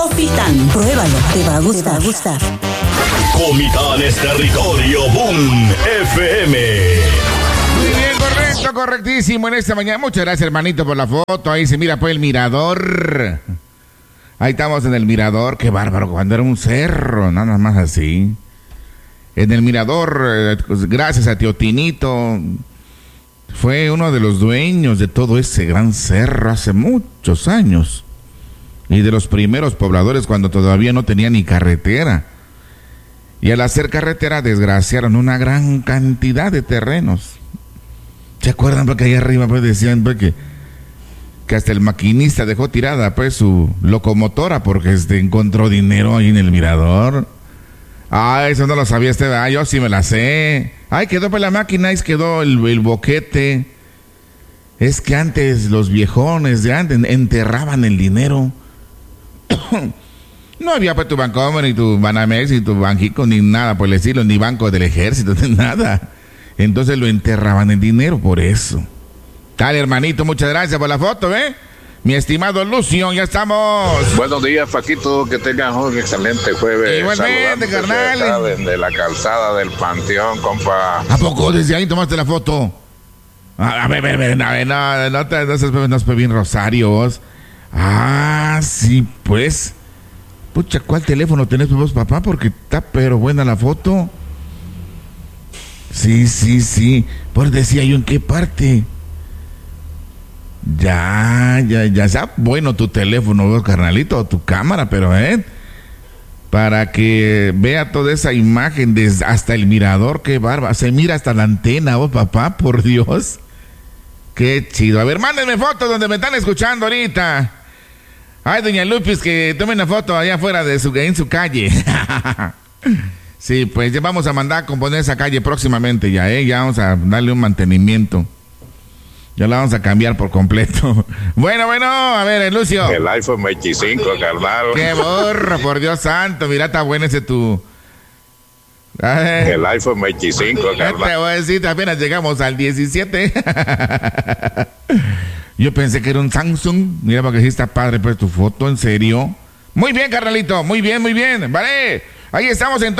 Comitán, pruébalo, te va a gustar. Comitán es territorio Boom FM. Muy bien, correcto, correctísimo en esta mañana. Muchas gracias, hermanito, por la foto. Ahí se mira pues el mirador. Ahí estamos en el mirador. Qué bárbaro, cuando era un cerro, nada más así. En el mirador, gracias a Tío Tinito, fue uno de los dueños de todo ese gran cerro hace muchos años. Y de los primeros pobladores cuando todavía no tenía ni carretera. Y al hacer carretera desgraciaron una gran cantidad de terrenos. ¿Se acuerdan? Porque ahí arriba pues decían pues, que hasta el maquinista dejó tirada pues su locomotora porque encontró dinero ahí en el mirador. Ah, eso no lo sabía usted. Ah, yo sí me la sé. Ay, quedó pues la máquina y quedó el boquete. Es que antes los viejones de antes enterraban el dinero. No había pues tu Bancomer, ni tu Banamex, ni tu Banjico, ni nada por el estilo, ni Banco del Ejército, ni nada. Entonces lo enterraban el dinero, por eso. Dale, hermanito, muchas gracias por la foto, ¿eh? Mi estimado Lucio, ya estamos. Buenos días, Paquito, que tengas un excelente jueves. Igualmente, carnal. De la calzada del Panteón, compa. ¿A poco desde ahí tomaste la foto? A ver, no es bien Rosario, vos. Ah, sí, pues. Pucha, ¿cuál teléfono tenés vos, papá? Porque está pero buena la foto. Sí. Pues decía yo, ¿en qué parte? Ya está bueno tu teléfono, vos, carnalito, tu cámara, pero para que vea toda esa imagen desde hasta el mirador, qué barba. Se mira hasta la antena, vos, papá, por Dios. Qué chido. A ver, mándenme fotos donde me están escuchando ahorita. Ay, doña Lupis, que tome una foto allá afuera en su calle. Sí, pues ya vamos a mandar a componer esa calle próximamente ya, ya vamos a darle un mantenimiento. Ya la vamos a cambiar por completo. Bueno, a ver, Lucio. El iPhone 25, carnal. Qué borro, por Dios santo, mira, está bueno ese tu... Ay, el iPhone 25, carnal. Te voy a decir, apenas llegamos al 17. Yo pensé que era un Samsung. Mira, porque sí está padre, pues tu foto, en serio. Muy bien, carnalito, muy bien. Vale, ahí estamos entonces.